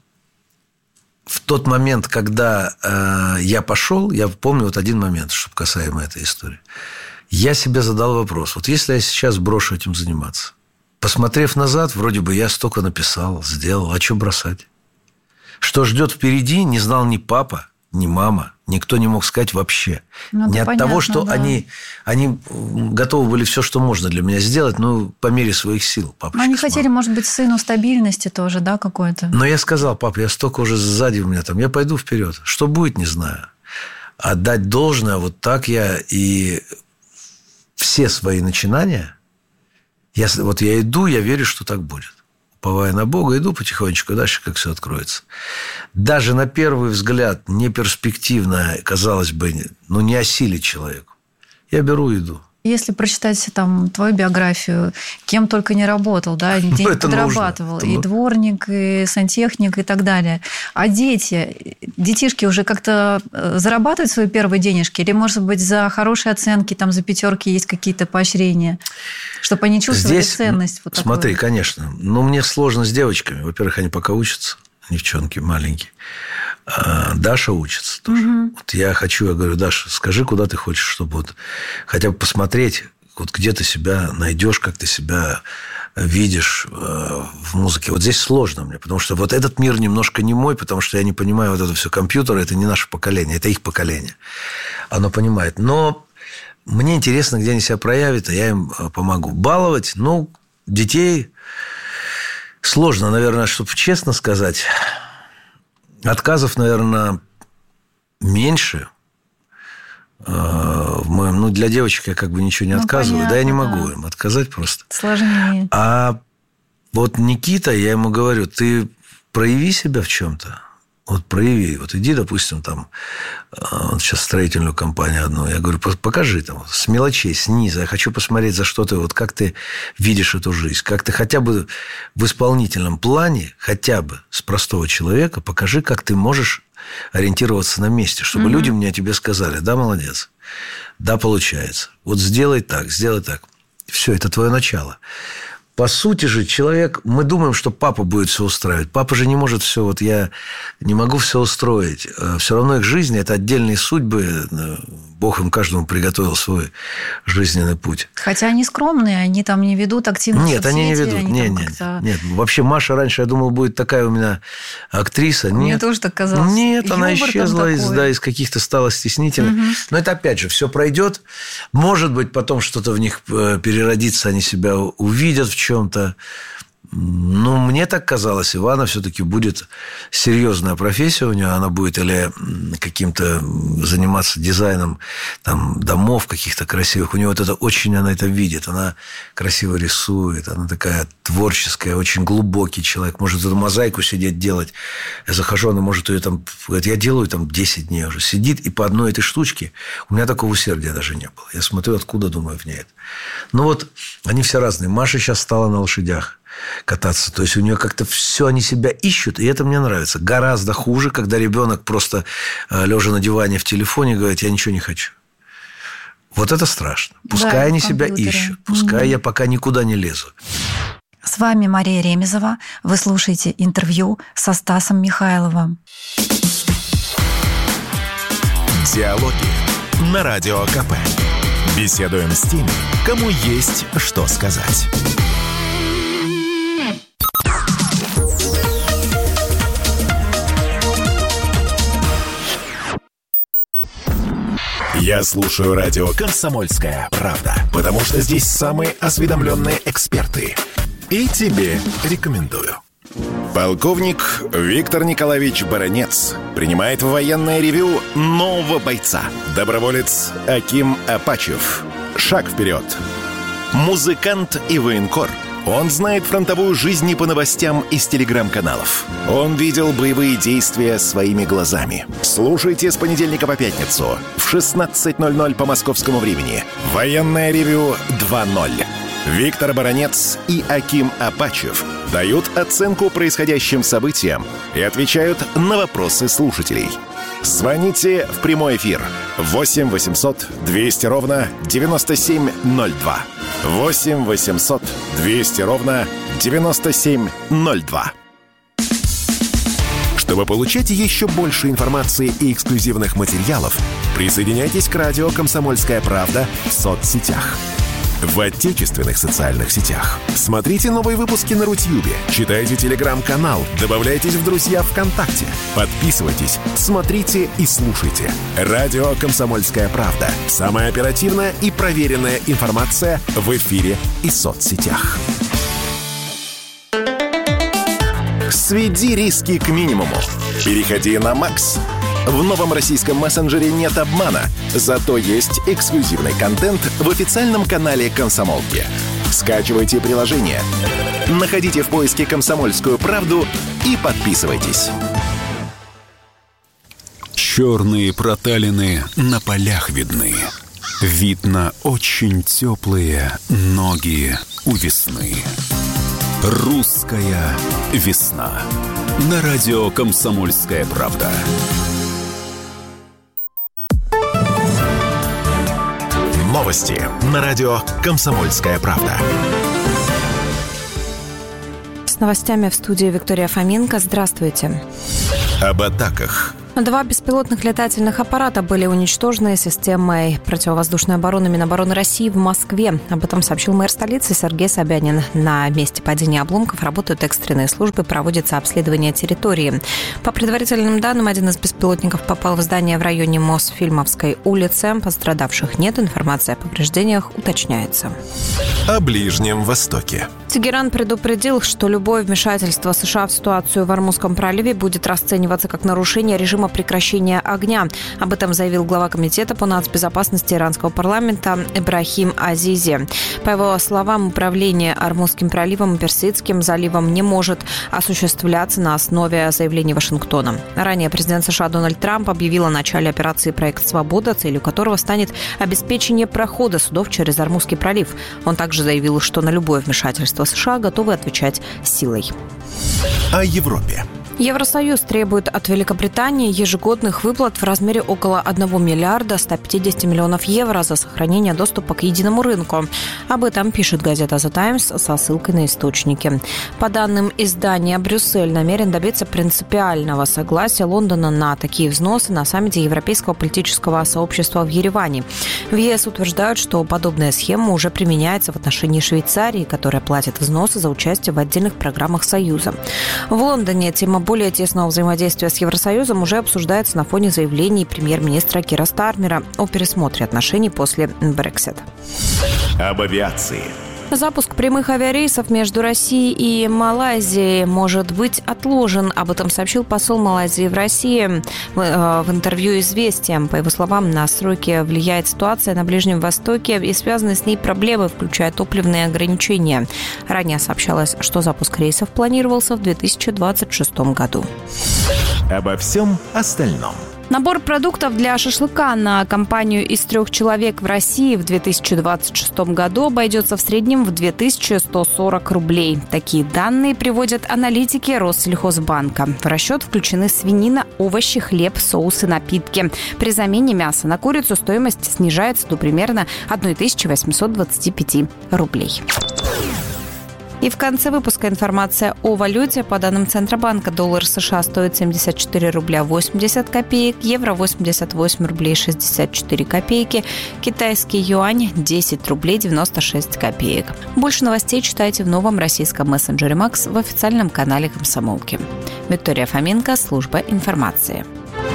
в тот момент, когда я пошел, я помню вот один момент, что касаемо этой истории. Я себе задал вопрос. Вот если я сейчас брошу этим заниматься, посмотрев назад, вроде бы я столько написал, сделал, а что бросать? Что ждет впереди, не знал ни папа, ни мама. Никто не мог сказать вообще. Не от того, что да. они готовы были все, что можно для меня сделать, по мере своих сил. Они хотели, может быть, сыну стабильности тоже, да, какой-то? Но я сказал, папа, я столько уже сзади у меня там, я пойду вперед. Что будет, не знаю. Отдать должное, вот так я и все свои начинания, я иду, я верю, что так будет. Уповая на Бога, иду потихонечку дальше, как все откроется. Даже на первый взгляд неперспективно, казалось бы, не осилить человеку. Я беру и иду. Если прочитать там твою биографию, кем только не работал, да, день подрабатывал, и дворник, и сантехник, и так далее. А детишки уже как-то зарабатывают свои первые денежки? Или, может быть, за хорошие оценки, там, за пятерки есть какие-то поощрения, чтобы они чувствовали ценность? Вот смотри, конечно. Но мне сложно с девочками. Во-первых, они пока учатся, девчонки маленькие. Даша учится тоже. Вот я говорю, Даша, скажи, куда ты хочешь, чтобы вот хотя бы посмотреть, вот где ты себя найдешь, как ты себя видишь в музыке. Вот здесь сложно мне, потому что вот этот мир немножко не мой, потому что я не понимаю вот это все. Компьютеры – это не наше поколение, это их поколение. Оно понимает. Но мне интересно, где они себя проявят, а я им помогу. Баловать, детей сложно, наверное, чтобы честно сказать. Отказов, наверное, меньше. Для девочек я ничего не отказываю. Понятно, да, я не могу им отказать просто. Сложнее. А вот Никита, я ему говорю, ты прояви себя в чем-то. Вот прояви. Вот иди, допустим, там, сейчас строительную компанию одну. Я говорю, покажи там, с мелочей, снизу. Я хочу посмотреть, за что ты, вот как ты видишь эту жизнь. Как ты хотя бы в исполнительном плане, хотя бы с простого человека, покажи, как ты можешь ориентироваться на месте, чтобы люди мне о тебе сказали, да, молодец, да, получается. Вот сделай так. Все, это твое начало. По сути же, человек, мы думаем, что папа будет все устраивать. Папа же не может все, вот я не могу все устроить. Все равно их жизнь – это отдельные судьбы. Бог им каждому приготовил свой жизненный путь. Хотя они скромные, они там не ведут активно соцсети. Нет, они не ведут. Нет. Вообще Маша раньше, я думал, будет такая у меня актриса. Нет. Мне тоже так казалось. Нет, она исчезла из каких-то, стала стеснительной. Но это опять же, все пройдет. Может быть, потом что-то в них переродится, они себя увидят в чем-то. Мне так казалось, Ивана все-таки будет серьезная профессия у нее, она будет или каким-то заниматься дизайном там, домов каких-то красивых. У нее вот это очень, она это видит, она красиво рисует, она такая творческая, очень глубокий человек, может эту мозаику сидеть делать. Я захожу, она может ее там, говорит, я делаю там 10 дней уже, сидит, и по одной этой штучке у меня такого усердия даже не было. Я смотрю, откуда, думаю, в ней это. Они все разные. Маша сейчас стала на лошадях кататься. То есть у нее как-то все, они себя ищут, и это мне нравится. Гораздо хуже, когда ребенок просто лежа на диване в телефоне говорит, я ничего не хочу. Вот это страшно. Пускай они себя ищут. Пускай я пока никуда не лезу. С вами Мария Ремезова. Вы слушаете интервью со Стасом Михайловым. Диалоги на Радио КП. Беседуем с теми, кому есть что сказать. Я слушаю радио «Комсомольская правда», потому что здесь самые осведомленные эксперты. И тебе рекомендую. Полковник Виктор Николаевич Баранец принимает в военное ревю нового бойца. Доброволец Аким Апачев. Шаг вперед. Музыкант и военкор. Он знает фронтовую жизнь не по новостям из телеграм-каналов. Он видел боевые действия своими глазами. Слушайте с понедельника по пятницу в 16:00 по московскому времени. Военное ревю 2.0. Виктор Баранец и Аким Апачев дают оценку происходящим событиям и отвечают на вопросы слушателей. Звоните в прямой эфир 8 800 200 ровно 9702. 8 800 200 ровно 9702. Чтобы получать еще больше информации и эксклюзивных материалов, присоединяйтесь к радио «Комсомольская правда» в соцсетях. В отечественных социальных сетях. Смотрите новые выпуски на Рутьюбе, читайте телеграм-канал, добавляйтесь в друзья ВКонтакте, подписывайтесь, смотрите и слушайте. Радио «Комсомольская правда». Самая оперативная и проверенная информация в эфире и соцсетях. Сведи риски к минимуму. Переходи на Макс. В новом российском мессенджере нет обмана, зато есть эксклюзивный контент в официальном канале «Комсомолки». Скачивайте приложение, находите в поиске «Комсомольскую правду» и подписывайтесь. Черные проталины на полях видны. Видно очень теплые ноги у весны. Русская весна. На радио «Комсомольская правда». Новости на радио «Комсомольская правда». С новостями в студии Виктория Фоменко. Здравствуйте. Об атаках. 2 беспилотных летательных аппарата были уничтожены системой противовоздушной обороны Минобороны России в Москве. Об этом сообщил мэр столицы Сергей Собянин. На месте падения обломков работают экстренные службы, проводится обследование территории. По предварительным данным, один из беспилотников попал в здание в районе Мосфильмовской улицы. Пострадавших нет, информация о повреждениях уточняется. О Ближнем Востоке. Тегеран предупредил, что любое вмешательство США в ситуацию в Ормузском проливе будет расцениваться как нарушение режима прекращения огня. Об этом заявил глава комитета по нацбезопасности иранского парламента Ибрахим Азизи. По его словам, управление Ормузским проливом и Персидским заливом не может осуществляться на основе заявлений Вашингтона. Ранее президент США Дональд Трамп объявил о начале операции «Проект Свобода», целью которого станет обеспечение прохода судов через Ормузский пролив. Он также заявил, что на любое вмешательство США готовы отвечать силой. О Европе. Евросоюз требует от Великобритании ежегодных выплат в размере около 1 миллиарда 150 миллионов евро за сохранение доступа к единому рынку. Об этом пишет газета «The Times» со ссылкой на источники. По данным издания, Брюссель намерен добиться принципиального согласия Лондона на такие взносы на саммите Европейского политического сообщества в Ереване. В ЕС утверждают, что подобная схема уже применяется в отношении Швейцарии, которая платит взносы за участие в отдельных программах Союза. В Лондоне тема более тесного взаимодействия с Евросоюзом уже обсуждается на фоне заявлений премьер-министра Кира Стармера о пересмотре отношений после Brexit. Об авиации. Запуск прямых авиарейсов между Россией и Малайзией может быть отложен. Об этом сообщил посол Малайзии в России в интервью «Известиям». По его словам, на сроки влияет ситуация на Ближнем Востоке и связанные с ней проблемы, включая топливные ограничения. Ранее сообщалось, что запуск рейсов планировался в 2026 году. Обо всем остальном. Набор продуктов для шашлыка на компанию из 3 человек в России в 2026 году обойдется в среднем в 2140 рублей. Такие данные приводят аналитики Россельхозбанка. В расчет включены свинина, овощи, хлеб, соусы, напитки. При замене мяса на курицу стоимость снижается до примерно 1825 рублей. И в конце выпуска информация о валюте. По данным Центробанка, доллар США стоит 74 рубля 80 копеек, евро 88 рублей 64 копейки, китайский юань 10 рублей 96 копеек. Больше новостей читайте в новом российском мессенджере Макс в официальном канале «Комсомолки». Виктория Фоменко, служба информации.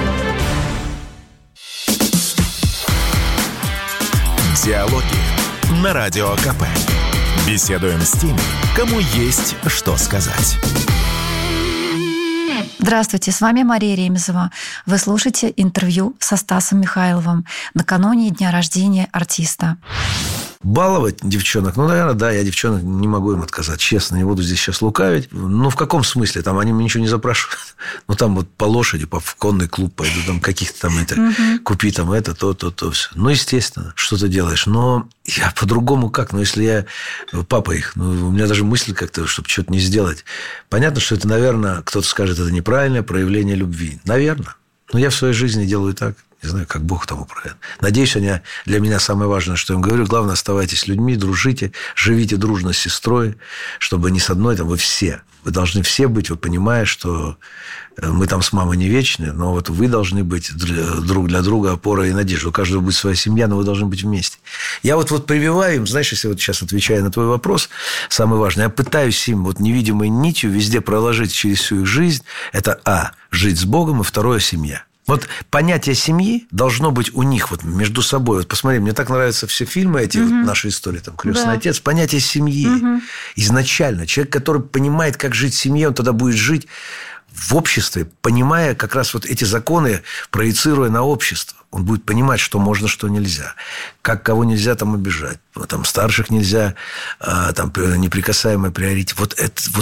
Диалоги на Радио КП. Беседуем с теми, кому есть что сказать. Здравствуйте, с вами Мария Ремезова. Вы слушаете интервью со Стасом Михайловым накануне дня рождения артиста. Баловать девчонок, наверное, да, я девчонок не могу им отказать, честно, не буду здесь сейчас лукавить. В каком смысле? Там они мне ничего не запрашивают. Там по лошади, в конный клуб пойду, там каких-то там купи там это, то, все. Естественно, что ты делаешь. Но я по-другому как? Если я папа их, у меня даже мысль как-то, чтобы что-то не сделать. Понятно, что это, наверное, кто-то скажет, это неправильное проявление любви. Наверное. Но я в своей жизни делаю так. Не знаю, как Бог там управляет. Надеюсь, для меня самое важное, что я им говорю, главное, оставайтесь людьми, дружите, живите дружно с сестрой, чтобы не с одной, вы все. Вы должны все быть, понимая, что мы там с мамой не вечны, но вы должны быть друг для друга опорой и надеждой. У каждого будет своя семья, но вы должны быть вместе. Я прививаю им, знаешь, если сейчас отвечая на твой вопрос, самое важное, я пытаюсь им невидимой нитью везде проложить через всю их жизнь, это жить с Богом, и второе, семья. Понятие семьи должно быть у них между собой. Посмотри, мне так нравятся все фильмы эти, наши истории, «Крестный отец». Понятие семьи. Изначально. Человек, который понимает, как жить в семье, он тогда будет жить в обществе, понимая как раз эти законы, проецируя на общество. Он будет понимать, что можно, что нельзя. Как кого нельзя там обижать. Там старших нельзя, там неприкасаемый приоритет. Вот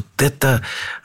это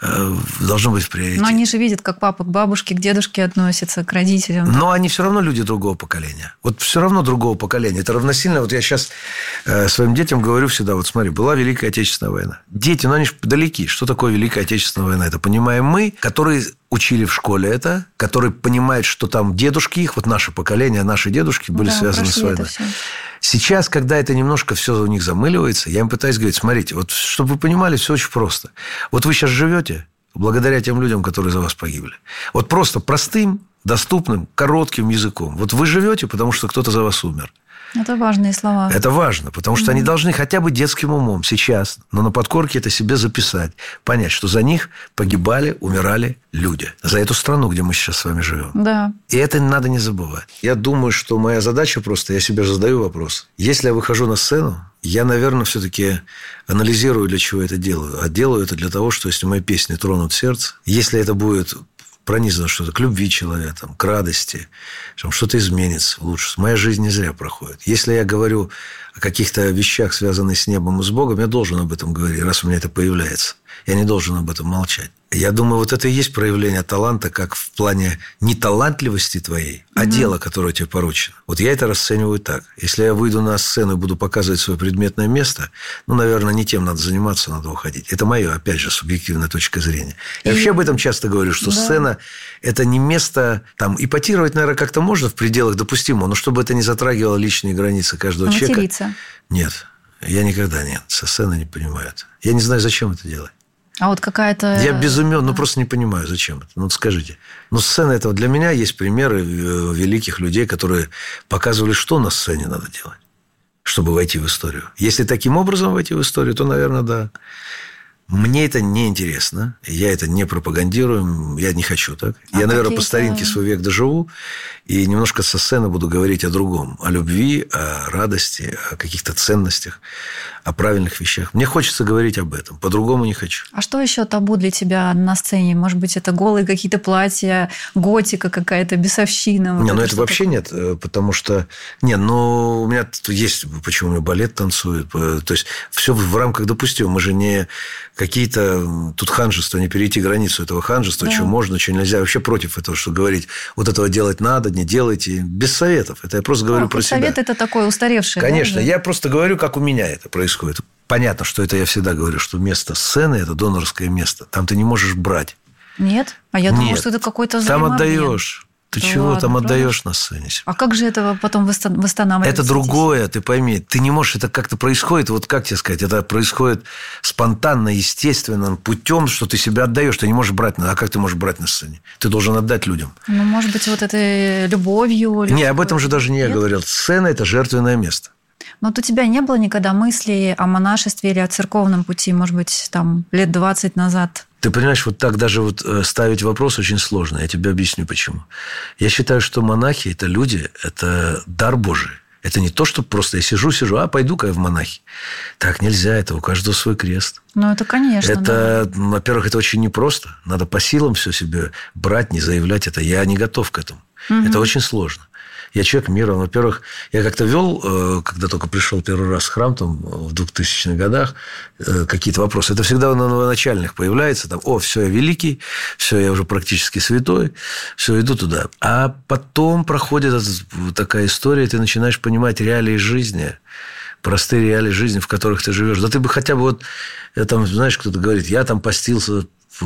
должно быть в приоритете. Но они же видят, как папа к бабушке, к дедушке относятся, к родителям. Но они все равно люди другого поколения. Вот все равно другого поколения. Это равносильно. Вот я сейчас своим детям говорю всегда, вот смотри, была Великая Отечественная война. Дети, они же далеки. Что такое Великая Отечественная война? Это понимаем мы, которые учили в школе это, которые понимают, что там дедушки их, вот наше поколение, наши дедушки были связаны с войной. Сейчас, когда это немножко все у них замыливается, я им пытаюсь говорить, смотрите, вот чтобы вы понимали, все очень просто. Вот вы сейчас живете благодаря тем людям, которые за вас погибли. Вот просто простым, доступным, коротким языком. Вот вы живете, потому что кто-то за вас умер. Это важные слова. Это важно, потому что они должны хотя бы детским умом сейчас, но на подкорке это себе записать, понять, что за них погибали, умирали люди. За эту страну, где мы сейчас с вами живем. Да. И это надо не забывать. Я думаю, что моя задача просто, я себе задаю вопрос. Если я выхожу на сцену, я, наверное, все-таки анализирую, для чего я это делаю. А делаю это для того, что если мои песни тронут сердце, если это будет пронизано что-то к любви человека, к радости, что-то изменится лучше. Моя жизнь не зря проходит. Если я говорю о каких-то вещах, связанных с небом и с Богом, я должен об этом говорить, раз у меня это появляется. Я не должен об этом молчать. Я думаю, вот это и есть проявление таланта, как в плане не талантливости твоей, а дела, которое тебе поручено. Вот я это расцениваю так. Если я выйду на сцену и буду показывать свое предметное место, наверное, не тем надо заниматься, надо уходить. Это мое, опять же, субъективная точка зрения. Я вообще об этом часто говорю, что сцена – это не место… Там, ипотировать, наверное, как-то можно в пределах допустимого, но чтобы это не затрагивало личные границы каждого человека. Материться. Нет, я никогда нет. Со сцены не понимаю это. Я не знаю, зачем это делать. А вот какая-то… Я без имен, просто не понимаю, зачем это. Ну, скажите. Сцена этого для меня есть примеры великих людей, которые показывали, что на сцене надо делать, чтобы войти в историю. Если таким образом войти в историю, то, наверное, да. Мне это не интересно. Я это не пропагандирую. Я не хочу так. Я, наверное, по старинке свой век доживу и немножко со сцены буду говорить о другом. О любви, о радости, о каких-то ценностях, о правильных вещах. Мне хочется говорить об этом. По-другому не хочу. А что еще табу для тебя на сцене? Может быть, это голые какие-то платья, готика какая-то, бесовщина? Не, это вообще нет. Потому что… у меня есть… Почему у меня балет танцует. То есть, все в рамках допустимого. Мы же не какие-то… Тут ханжества, не перейти границу этого ханжества. Да. Что можно, что нельзя. Вообще против этого, что говорить. Вот этого делать надо, не делайте. Без советов. Это я просто говорю про себя. Совет – это такое устаревшее. Конечно. Да? Я просто говорю, как у меня это происходит. Понятно, что это я всегда говорю, что место сцены – это донорское место. Там ты не можешь брать. Нет? А я думала, что это какой-то взаимообмен. Там отдаешь. Ты чего там отдаешь на сцене? А как же это потом восстанавливается? Это другое, ты пойми. Ты не можешь, это как-то происходит, вот как тебе сказать, это происходит спонтанно, естественным путем, что ты себя отдаешь, ты не можешь брать. А как ты можешь брать на сцене? Ты должен отдать людям. Может быть, вот этой любовью. Не, об этом же даже не я говорил. Сцена – это жертвенное место. Но вот у тебя не было никогда мыслей о монашестве или о церковном пути, может быть, там, лет 20 назад? Ты понимаешь, вот так даже ставить вопрос очень сложно. Я тебе объясню, почему. Я считаю, что монахи – это люди, это дар Божий. Это не то, что просто я сижу, пойду-ка я в монахи. Так нельзя, это у каждого свой крест. Это, конечно. Это, во-первых, это очень непросто. Надо по силам все себе брать, не заявлять это. Я не готов к этому. Это очень сложно. Я человек мира. Во-первых, я как-то вел, когда только пришел первый раз в храм, там, в 2000-х годах, какие-то вопросы. Это всегда на новоначальных появляется. Там, все, я великий, все, я уже практически святой, все, иду туда. А потом проходит такая история, и ты начинаешь понимать реалии жизни, простые реалии жизни, в которых ты живешь. Да ты бы хотя бы там, знаешь, кто-то говорит, я там постился,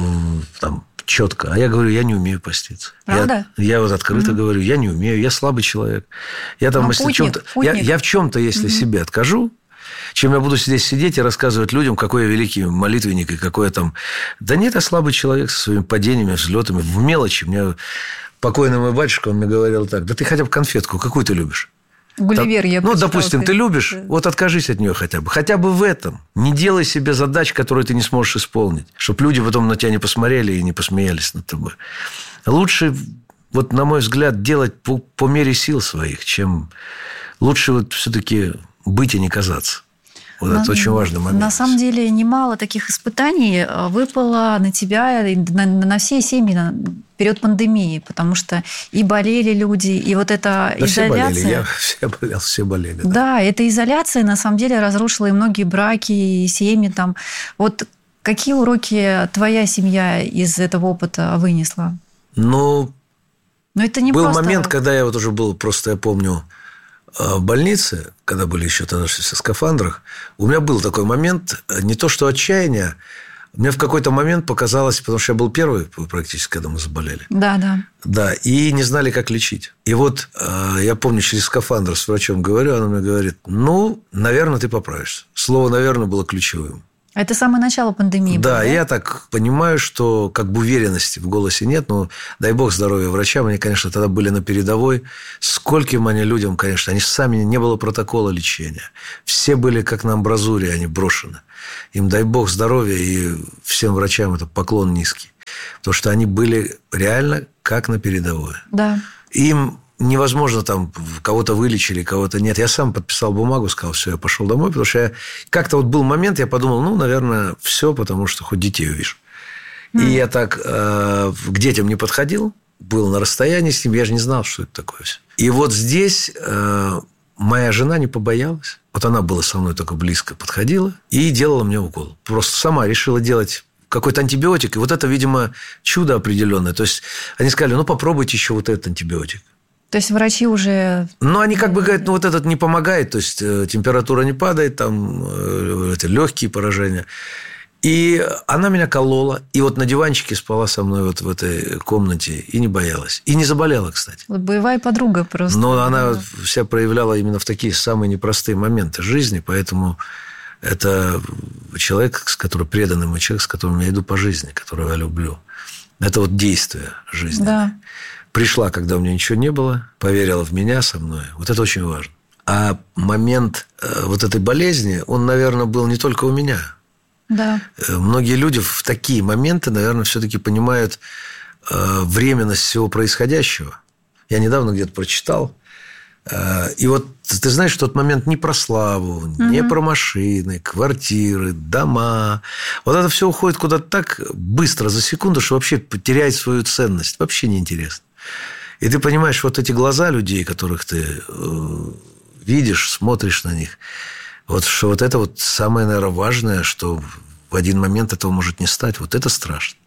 там, четко. А я говорю, я не умею поститься. Правда? Я открыто говорю, я не умею, я слабый человек. Я там, если путник. Я в чем-то, если себе откажу, чем я буду здесь сидеть и рассказывать людям, какой я великий молитвенник и какой я там… Да нет, я слабый человек со своими падениями, взлетами, в мелочи. Мне покойный мой батюшка, он мне говорил так, да ты хотя бы конфетку, какую ты любишь? Гулливер я прочитала. Допустим, ты любишь, откажись от нее хотя бы. Хотя бы в этом. Не делай себе задач, которые ты не сможешь исполнить. Чтобы люди потом на тебя не посмотрели и не посмеялись над тобой. Лучше, на мой взгляд, делать по мере сил своих, чем лучше все-таки быть и не казаться. Вот это очень важный момент. На самом деле немало таких испытаний выпало на тебя, на все семьи в период пандемии, потому что и болели люди, и вот эта изоляция... Все болели, все болели. Да, эта изоляция на самом деле разрушила и многие браки, и семьи там. Вот какие уроки твоя семья из этого опыта вынесла? Но это не был просто... момент, когда я вот уже был, просто я помню, в больнице, когда были еще тогда все в скафандрах, у меня был такой момент, не то что отчаяние, мне в какой-то момент показалось, потому что я был первый практически, когда мы заболели. Да. Да, и не знали, как лечить. И вот я помню, через скафандр с врачом говорю, она мне говорит, наверное, ты поправишься. Слово «наверное» было ключевым. Это самое начало пандемии. Да, я так понимаю, что как бы уверенности в голосе нет, но дай бог здоровья врачам. Они, конечно, тогда были на передовой. Скольким они людям, конечно, они сами, не было протокола лечения. Все были как на амбразуре, они брошены. Им дай бог здоровья, и всем врачам это поклон низкий. Потому что они были реально как на передовой. Да. Им невозможно там кого-то вылечили, кого-то нет. Я сам подписал бумагу, сказал, все, я пошел домой, потому что как-то вот был момент, я подумал, наверное, все, потому что хоть детей увижу. И я так к детям не подходил, был на расстоянии с ним, я же не знал, что это такое все. И вот здесь моя жена не побоялась. Вот она была со мной только близко, подходила и делала мне укол. Просто сама решила делать какой-то антибиотик. И вот это, видимо, чудо определенное. То есть они сказали, попробуйте еще вот этот антибиотик. То есть врачи уже... они как бы говорят, вот этот не помогает, то есть температура не падает, там это легкие поражения. И она меня колола, и вот на диванчике спала со мной вот в этой комнате и не боялась. И не заболела, кстати. Вот боевая подруга просто. Но она себя проявляла именно в такие самые непростые моменты жизни, поэтому это человек, преданный мой человек, с которым я иду по жизни, которого я люблю. Это вот действие жизни. Да. Пришла, когда у меня ничего не было, поверила в меня со мной. Вот это очень важно. А момент вот этой болезни, он, наверное, был не только у меня. Да. Многие люди в такие моменты, наверное, все-таки понимают временность всего происходящего. Я недавно где-то прочитал. И вот ты знаешь, что тот момент не про славу, не про машины, квартиры, дома. Вот это все уходит куда-то так быстро, за секунду, что вообще теряет свою ценность. Вообще неинтересно. И ты понимаешь, вот эти глаза людей, которых ты видишь, смотришь на них, вот что вот это вот самое, наверное, важное, что в один момент этого может не стать. Вот это страшно.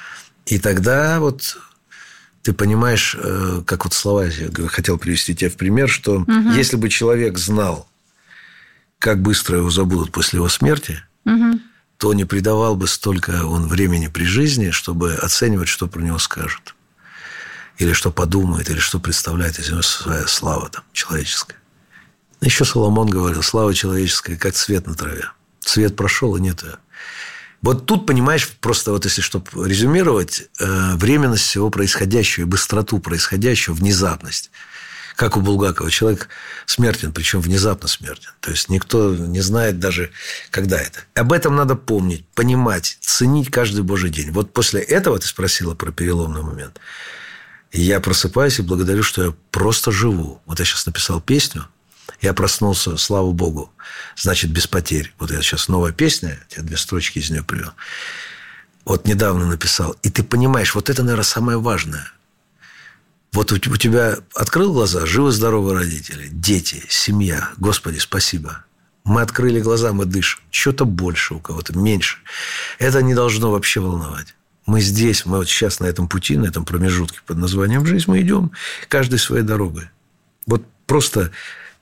И тогда вот ты понимаешь, как вот слова, я хотел привести тебе в пример, что если бы человек знал, как быстро его забудут после его смерти, то не придавал бы столько он времени при жизни, чтобы оценивать, что про него скажут. Или что подумает, или что представляет из него своя слава там, человеческая. Еще Соломон говорил, слава человеческая, как цвет на траве. Цвет прошел, и нет ее. Вот тут, понимаешь, просто вот если, чтобы резюмировать, временность всего происходящего, быстроту происходящего, внезапность. Как у Булгакова. Человек смертен, причем внезапно смертен. То есть никто не знает даже, когда это. Об этом надо помнить, понимать, ценить каждый божий день. Вот после этого ты спросила про переломный момент. Я просыпаюсь и благодарю, что я просто живу. Вот я сейчас написал песню. Я проснулся, слава Богу, значит, без потерь. Вот я сейчас новая песня, я 2 строчки из нее привел. Вот недавно написал. И ты понимаешь, вот это, наверное, самое важное. Вот у тебя открыл глаза, живы-здоровы родители, дети, семья. Господи, спасибо. Мы открыли глаза, мы дышим. Что-то больше у кого-то, меньше. Это не должно вообще волновать. Мы здесь, мы вот сейчас на этом пути, на этом промежутке под названием «Жизнь», мы идем каждой своей дорогой. Вот просто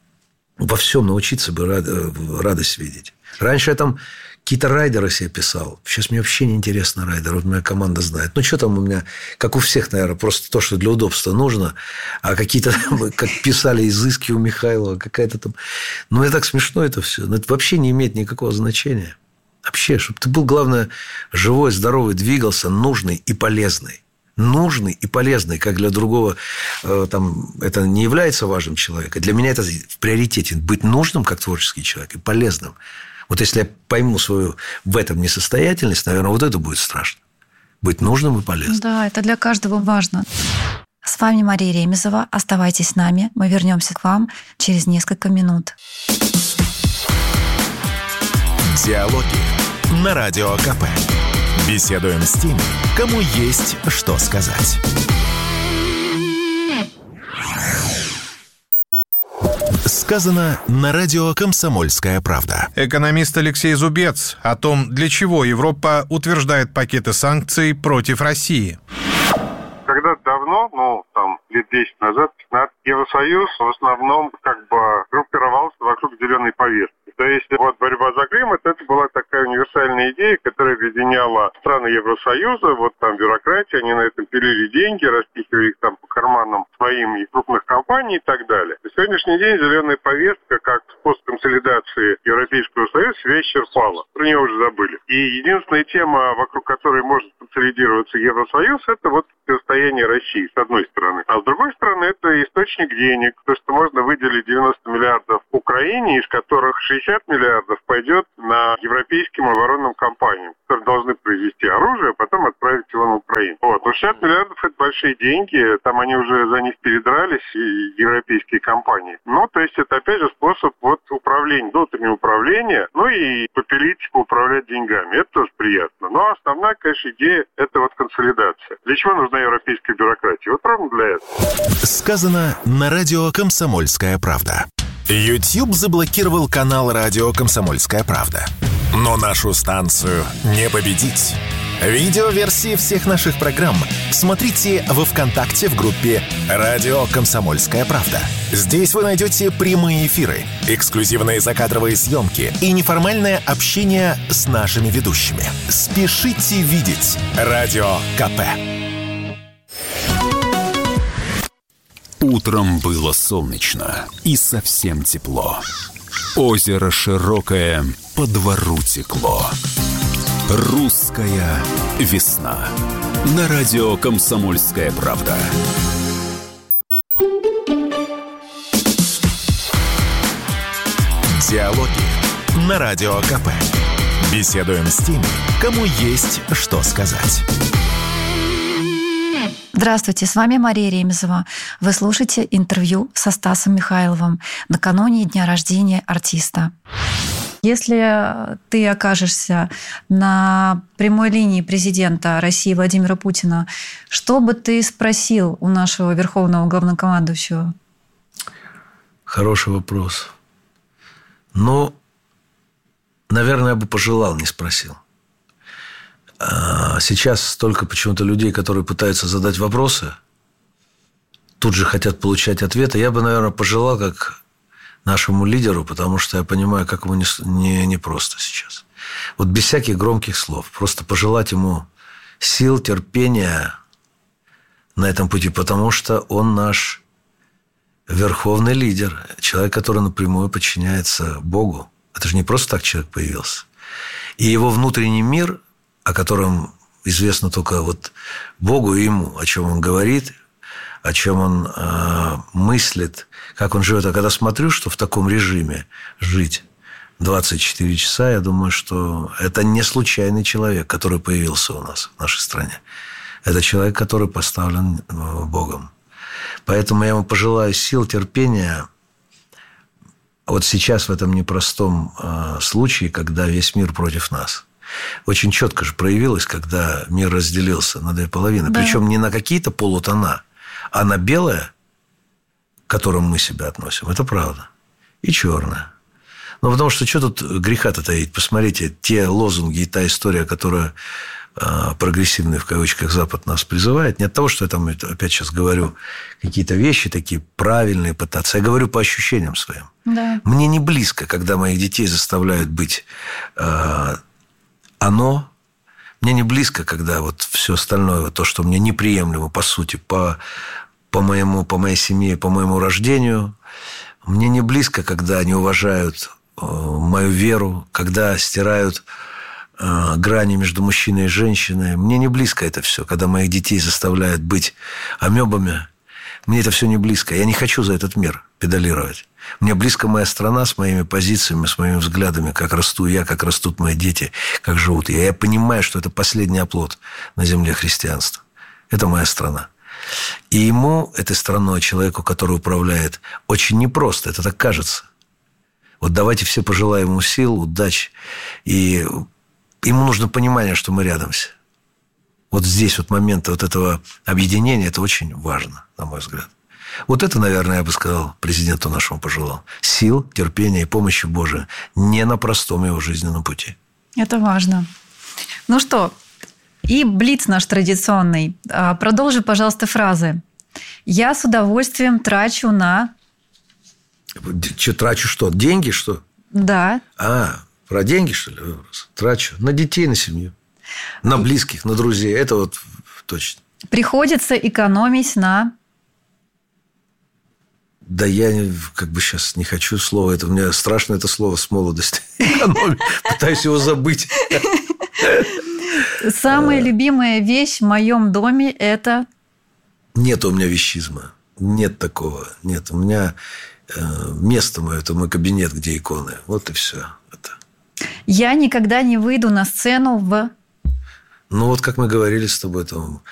во всем научиться бы радость видеть. Раньше я там какие-то райдеры себе писал. Сейчас мне вообще не интересно райдер. Вот моя команда знает. Ну, что там у меня, как у всех, наверное, просто то, что для удобства нужно. А какие-то, как писали, изыски у Михайлова, какая-то там... Ну, это так смешно это все. Но это вообще не имеет никакого значения. Вообще, чтобы ты был, главное, живой, здоровый, двигался, нужный и полезный. Нужный и полезный, как для другого там, это не является важным человеком. Для меня это в приоритете. Быть нужным, как творческий человек, и полезным. Вот если я пойму свою в этом несостоятельность, наверное, вот это будет страшно. Быть нужным и полезным. Да, это для каждого важно. С вами Мария Ремезова. Оставайтесь с нами. Мы вернемся к вам через несколько минут. Диалоги на Радио КП. Беседуем с теми, кому есть что сказать. Сказано на радио «Комсомольская правда». Экономист Алексей Зубец о том, для чего Европа утверждает пакеты санкций против России. Когда-то давно, лет 10 назад, 15, Евросоюз в основном группировался вокруг зеленой повестки. То есть борьба за климат, это была такая универсальная идея, которая объединяла страны Евросоюза, бюрократия, они на этом пилили деньги, распихивали их по карманам своим и крупных компаний и так далее. На сегодняшний день зеленая повестка, как способ консолидации Европейского Союза, себя исчерпала. Про нее уже забыли. И единственная тема, вокруг которой может консолидироваться Евросоюз, это противостояние России, с одной стороны. А с другой стороны, это источник денег. То, что можно выделить 90 миллиардов Украине, из которых 60 миллиардов пойдет на европейским оборонным компаниям, которые должны произвести оружие, а потом отправить его на Украину. Но 60 миллиардов – это большие деньги, там они уже за них передрались, и европейские компании. То есть это опять же способ управления, внутреннего управления, и попилить, управлять деньгами. Это тоже приятно. Но основная, конечно, идея – это консолидация. Для чего нужна европейская бюрократия? Ровно для этого. Сказано на радио «Комсомольская правда». YouTube заблокировал канал радио «Комсомольская правда». Но нашу станцию не победить. Видеоверсии всех наших программ смотрите во ВКонтакте в группе «Радио Комсомольская правда». Здесь вы найдете прямые эфиры, эксклюзивные закадровые съемки и неформальное общение с нашими ведущими. Спешите видеть Радио КП. Утром было солнечно и совсем тепло. Озеро широкое, по двору текло. Русская весна. На радио «Комсомольская правда». Диалоги на Радио КП. Беседуем с теми, кому есть что сказать. Здравствуйте, с вами Мария Ремезова. Вы слушаете интервью со Стасом Михайловым накануне дня рождения артиста. Если ты окажешься на прямой линии президента России Владимира Путина, что бы ты спросил у нашего верховного главнокомандующего? Хороший вопрос. Наверное, я бы пожелал, не спросил. Сейчас столько почему-то людей, которые пытаются задать вопросы, тут же хотят получать ответы. Я бы, наверное, пожелал как нашему лидеру, потому что я понимаю, как ему не просто сейчас. Без всяких громких слов. Просто пожелать ему сил, терпения на этом пути, потому что он наш верховный лидер, человек, который напрямую подчиняется Богу. Это же не просто так человек появился. И его внутренний мир, о котором известно только Богу и ему, о чем он говорит, о чем он мыслит, как он живет. А когда смотрю, что в таком режиме жить 24 часа, я думаю, что это не случайный человек, который появился у нас в нашей стране. Это человек, который поставлен Богом. Поэтому я ему пожелаю сил, терпения. Сейчас в этом непростом случае, когда весь мир против нас. Очень четко же проявилось, когда мир разделился на две половины. Да. Причем не на какие-то полутона, а на белое, к которому мы себя относим. Это правда. И черное. Потому что тут греха-то таить? Посмотрите, те лозунги и та история, которая прогрессивный, в кавычках, Запад нас призывает. Не от того, что я там опять сейчас говорю какие-то вещи такие правильные пытаться. Я говорю по ощущениям своим. Да. Мне не близко, когда моих детей заставляют быть Мне не близко, когда все остальное, то, что мне неприемлемо, по сути, по моей семье, по моему рождению. Мне не близко, когда они уважают мою веру, когда стирают грани между мужчиной и женщиной. Мне не близко это все, когда моих детей заставляют быть амебами. Мне это все не близко. Я не хочу за этот мир педалировать. Мне близко моя страна с моими позициями, с моими взглядами, как расту я, как растут мои дети, как живут я. Я понимаю, что это последний оплот на земле христианства. Это моя страна. И ему, этой страной, человеку, который управляет, очень непросто, это так кажется. Вот давайте все пожелаем ему сил, удач. И ему нужно понимание, что мы рядом все. Вот здесь вот момент вот этого объединения, это очень важно, на мой взгляд. Вот это, наверное, я бы сказал, президенту нашему пожелал. Сил, терпения и помощи Божией не на простом его жизненном пути. Это важно. Ну что, и блиц наш традиционный. Продолжи, пожалуйста, фразы. Я с удовольствием трачу на... Трачу что? Деньги, что? Да. Про деньги, что ли? Трачу на детей, на семью. На близких, на друзей. Это вот точно. Приходится экономить на... Да я как бы сейчас не хочу слова. Это у меня страшно это слово с молодости. Экономить. Пытаюсь его забыть. Самая любимая вещь в моем доме – это... Нет у меня вещизма. Нет такого. Нет. У меня место мое – это мой кабинет, где иконы. Вот и все. Это. Я никогда не выйду на сцену в... Ну, вот как мы говорили с тобой, там,